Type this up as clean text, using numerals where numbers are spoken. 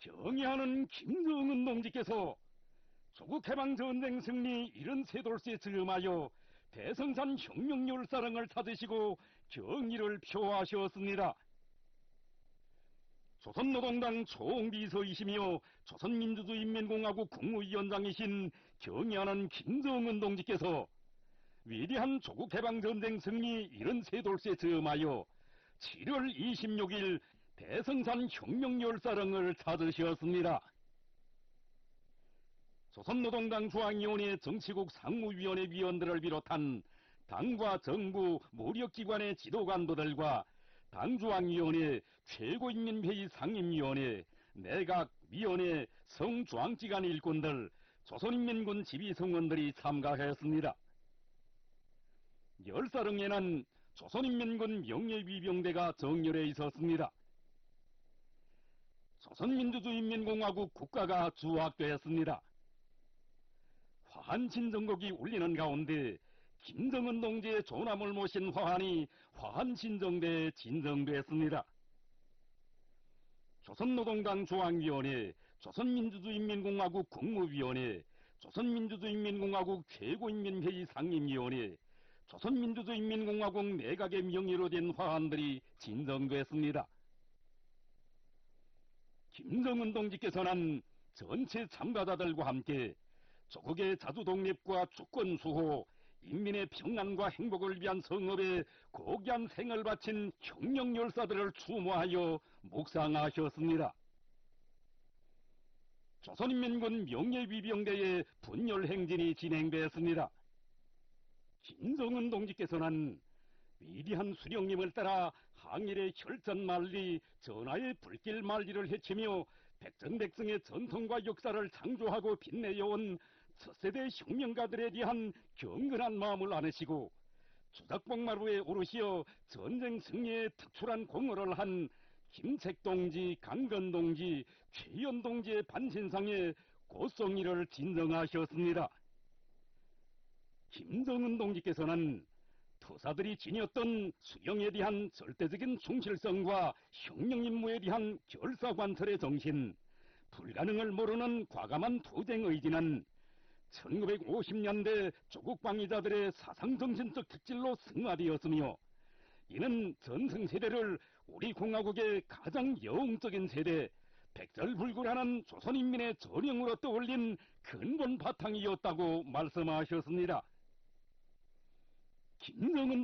경애하는 김정은 동지께서 조국해방전쟁 승리 73돌째 즈음하여 대성산 혁명열사랑을 찾으시고 경의를 표하셨습니다. 조선노동당 총비서이시며 조선민주주의인민공화국 국무위원장이신 경애하는 김정은 동지께서 위대한 조국해방전쟁 승리 73돌째 즈음하여 7월 26일 대성산 혁명열사랑을 찾으셨습니다. 조선노동당 중앙위원회 정치국 상무위원회 위원들을 비롯한 당과 정부 무력기관의 지도관도들과 당중앙위원회, 최고인민회의 상임위원회, 내각위원회, 성중앙기관 일꾼들, 조선인민군 지휘성원들이 참가했습니다. 열사령에는 조선인민군 명예위병대가 정렬해 있었습니다. 조선민주주의인민공화국 국가가 주악되었습니다. 화한신정곡이 울리는 가운데 김정은 동지의 조남을 모신 화환이 화한신정대에 진정됐습니다. 조선노동당 중앙위원회, 조선민주주의인민공화국 국무위원회, 조선민주주의인민공화국 최고인민회의 상임위원회, 조선민주주의인민공화국 내각의 명의로 된 화환들이 진정됐습니다. 김정은 동지께서는 전체 참가자들과 함께 조국의 자주독립과 주권수호, 인민의 평안과 행복을 위한 성업에 고귀한 생을 바친 혁명열사들을 추모하여 묵상하셨습니다. 조선인민군 명예위병대의 분열행진이 진행되었습니다. 김정은 동지께서는 위대한 수령님을 따라 항일의 혈전만리, 전하의 불길만리를 헤치며 백전백승의 전통과 역사를 창조하고 빛내어온 첫세대 혁명가들에 대한 경건한 마음을 안으시고 주작복마루에 오르시어 전쟁 승리에 특출한 공헌을 한 김책동지, 강건동지, 최연동지의 반신상에 고성의를 진정하셨습니다. 김정은 동지께서는 투사들이 지녔던 수령에 대한 절대적인 충실성과 혁명 임무에 대한 결사관철의 정신, 불가능을 모르는 과감한 투쟁 의지는 1950년대 조국방위자들의 사상정신적 특질로 승화되었으며 이는 전승세대를 우리 공화국의 가장 영웅적인 세대, 백절불굴하는 조선인민의 전형으로 떠올린 근본 바탕이었다고 말씀하셨습니다. 김정은